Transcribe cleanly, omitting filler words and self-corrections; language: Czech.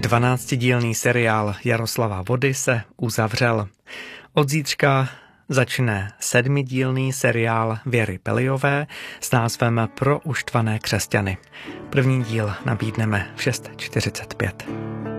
12dílný seriál Jaroslava Vody se uzavřel. Od zítřka začne 7dílný seriál Věry Peliové s názvem Pro uštvané křesťany. První díl nabídneme v 6:45.